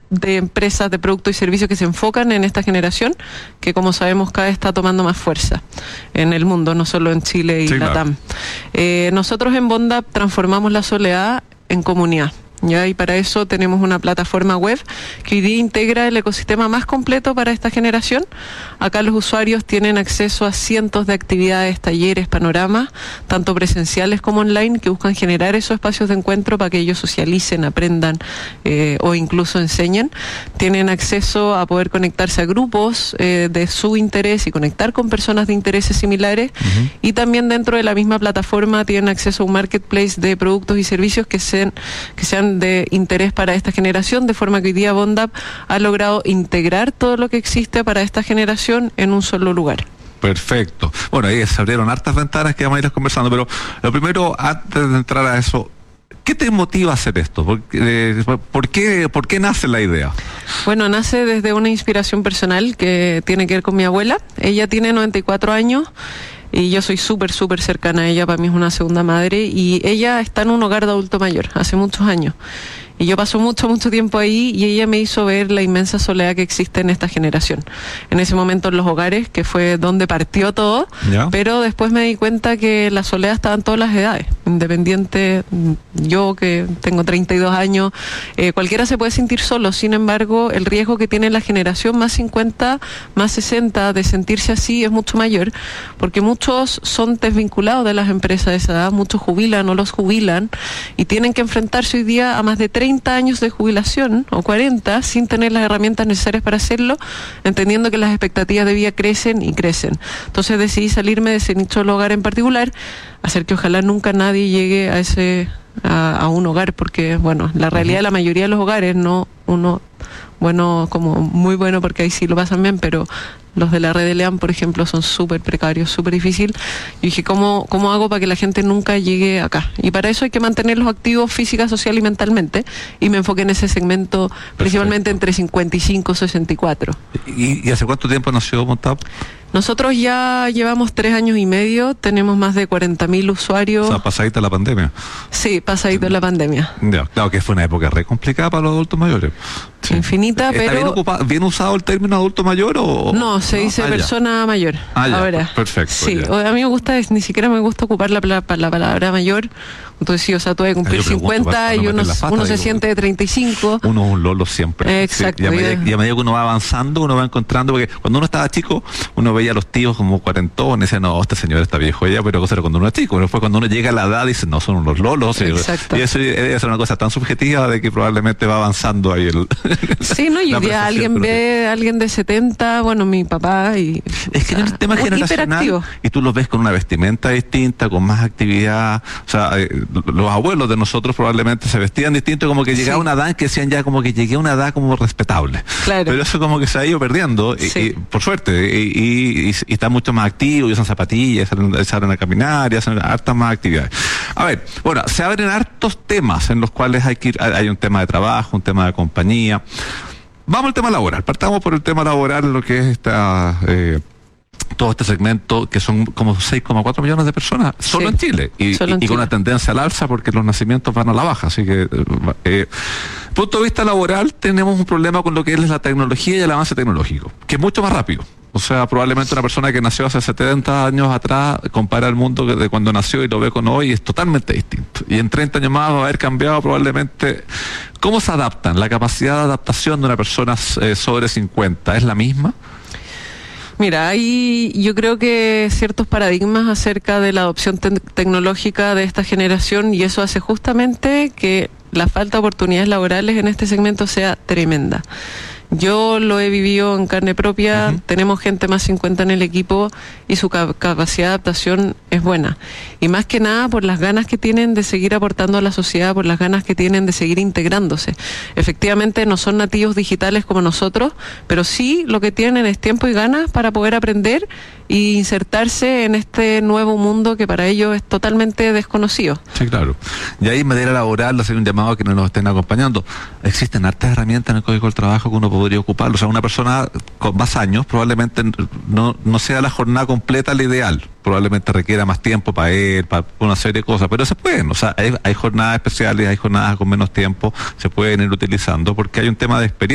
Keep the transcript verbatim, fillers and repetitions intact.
de empresas de productos y servicios que se enfocan en esta generación, que como sabemos cada vez está tomando más fuerza en el mundo, no solo en Chile y sí, Latam. Claro. Eh, nosotros en Bondap transformamos la soledad en comunidad. ¿Ya? Y para eso tenemos una plataforma web que hoy día integra el ecosistema más completo para esta generación. Acá los usuarios tienen acceso a cientos de actividades, talleres, panoramas, tanto presenciales como online, que buscan generar esos espacios de encuentro para que ellos socialicen, aprendan eh, o incluso enseñen. Tienen acceso a poder conectarse a grupos eh, de su interés y conectar con personas de intereses similares. Uh-huh. Y también dentro de la misma plataforma tienen acceso a un marketplace de productos y servicios que sean, que sean de interés para esta generación, de forma que hoy día Bondap ha logrado integrar todo lo que existe para esta generación en un solo lugar. Perfecto. Bueno, ahí se abrieron hartas ventanas que vamos a ir conversando, pero lo primero, antes de entrar a eso, ¿qué te motiva a hacer esto? ¿Por, eh, ¿por qué, por qué nace la idea? Bueno, nace desde una inspiración personal que tiene que ver con mi abuela. Ella tiene noventa y cuatro años y yo soy súper, súper cercana a ella, para mí es una segunda madre, y ella está en un hogar de adulto mayor hace muchos años. Y yo paso mucho, mucho tiempo ahí y ella me hizo ver la inmensa soledad que existe en esta generación. En ese momento en los hogares, que fue donde partió todo, ¿ya? Pero después me di cuenta que la soledad estaba en todas las edades. Independiente, yo que tengo treinta y dos años, eh, cualquiera se puede sentir solo. Sin embargo, el riesgo que tiene la generación más cincuenta, más sesenta de sentirse así es mucho mayor, porque muchos son desvinculados de las empresas de esa edad, muchos jubilan o los jubilan y tienen que enfrentarse hoy día a más de treinta años de jubilación o cuarenta sin tener las herramientas necesarias para hacerlo, entendiendo que las expectativas de vida crecen y crecen. Entonces decidí salirme de ese nicho del hogar en particular, hacer que ojalá nunca nadie llegue a ese a, a un hogar, porque bueno, la realidad de la mayoría de los hogares, no uno bueno, como muy bueno porque ahí sí lo pasan bien, pero los de la red de Lean, por ejemplo, son súper precarios, súper difícil. Yo dije, ¿cómo, ¿cómo hago para que la gente nunca llegue acá? Y para eso hay que mantenerlos activos física, social y mentalmente, y me enfoqué en ese segmento. Perfecto. Principalmente entre cincuenta y cinco y sesenta y cuatro. ¿Y, y hace cuánto tiempo nació Bondap? Nosotros ya llevamos tres años y medio, tenemos más de cuarenta mil usuarios. O sea, pasadita la pandemia. Sí, pasadito sí. la pandemia. Ya, claro que fue una época re complicada para los adultos mayores. Sí. Infinita, ¿Está pero... bien, ocupado, bien usado el término adulto mayor o...? No, se dice ah, persona ya. mayor. Ah, ya. Ahora. Perfecto. Sí, ya. A mí me gusta, ni siquiera me gusta ocupar la, la, la palabra mayor. Entonces sí, o sea, tú vas a cumplir cincuenta y uno, pata, uno se digo, siente de treinta y cinco. Uno es un lolo siempre. Exacto. Sí, y, a medida, y a medida que uno va avanzando, uno va encontrando, porque cuando uno estaba chico, uno veía a los tíos como cuarentones, decía, no, este señor está viejo ya, pero eso era cuando uno es chico. Pero después cuando uno llega a la edad, dice, no, son unos lolos. Exacto. Y eso es una cosa tan subjetiva de que probablemente va avanzando ahí el... Sí, no, y hoy día alguien ve a alguien de setenta, bueno, mi papá, y... Es que en el tema generacional, y tú los ves con una vestimenta distinta, con más actividad, o sea, eh, los abuelos de nosotros probablemente se vestían distinto, como que llegaba sí. una edad que decían ya como que llegué a una edad como respetable. Claro. Pero eso como que se ha ido perdiendo, sí. y, y, por suerte, y, y, y, y está mucho más activo, y usan zapatillas, salen, salen a caminar, y hacen hartas más actividades. A ver, bueno, se abren hartos temas en los cuales hay que ir, hay un tema de trabajo, un tema de compañía. Vamos al tema laboral, partamos por el tema laboral, lo que es esta... Eh, todo este segmento, que son como seis coma cuatro millones de personas, solo sí, en Chile, y, solo en y, y Chile. con una tendencia al alza porque los nacimientos van a la baja, así que, eh, punto de vista laboral, tenemos un problema con lo que es la tecnología y el avance tecnológico, que es mucho más rápido. O sea, probablemente una persona que nació hace setenta años atrás compara el mundo de cuando nació y lo ve con hoy y es totalmente distinto. Y en treinta años más va a haber cambiado probablemente. ¿Cómo se adaptan? ¿La capacidad de adaptación de una persona eh, sobre cincuenta es la misma? Mira, hay yo creo que ciertos paradigmas acerca de la adopción te- tecnológica de esta generación, y eso hace justamente que la falta de oportunidades laborales en este segmento sea tremenda. Yo lo he vivido en carne propia, uh-huh. Tenemos gente más cincuenta en el equipo y su cap- capacidad de adaptación es buena. Y más que nada por las ganas que tienen de seguir aportando a la sociedad, por las ganas que tienen de seguir integrándose. Efectivamente no son nativos digitales como nosotros, pero sí lo que tienen es tiempo y ganas para poder aprender y insertarse en este nuevo mundo que para ellos es totalmente desconocido. Sí, claro. Y ahí en materia laboral, hacer un llamado a que nos estén acompañando. Existen hartas herramientas en el Código del Trabajo que uno podría ocuparlo. O sea, una persona con más años probablemente no, no sea la jornada completa la ideal. Probablemente requiera más tiempo para él, para una serie de cosas, pero se pueden. O sea, hay, hay jornadas especiales, hay jornadas con menos tiempo, se pueden ir utilizando porque hay un tema de experiencia.